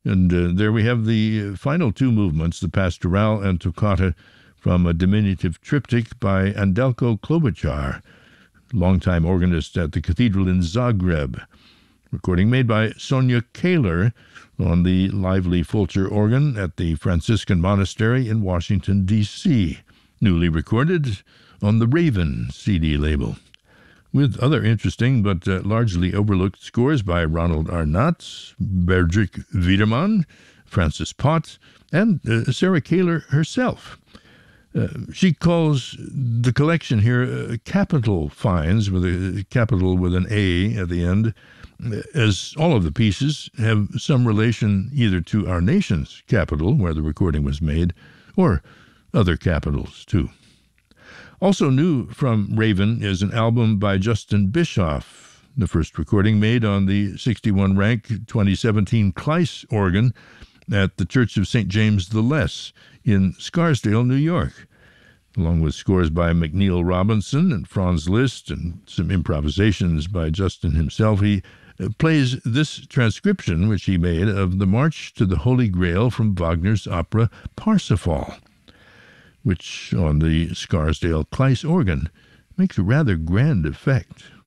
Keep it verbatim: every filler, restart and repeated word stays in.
And uh, there we have the final two movements, the Pastorale and Toccata, from a diminutive triptych by Andelko Klobuchar, longtime organist at the cathedral in Zagreb. Recording made by Sonia Kaler on the lively Fulcher organ at the Franciscan Monastery in Washington, D C, newly recorded on the Raven C D label, with other interesting but uh, largely overlooked scores by Ronald Arnott, Berdrich Wiedermann, Francis Pott, and uh, Sarah Kaler herself. Uh, she calls the collection here uh, capital finds, with a capital with an A at the end, as all of the pieces have some relation either to our nation's capital, where the recording was made, or other capitals, too. Also new from Raven is an album by Justin Bischoff, the first recording made on the sixty-one rank twenty seventeen Kleiss organ at the Church of Saint James the Less in Scarsdale, New York, along with scores by McNeill Robinson and Franz Liszt and some improvisations by Justin himself. He uh, plays this transcription, which he made, of the March to the Holy Grail from Wagner's opera Parsifal, which on the Scarsdale Kleiss organ makes a rather grand effect.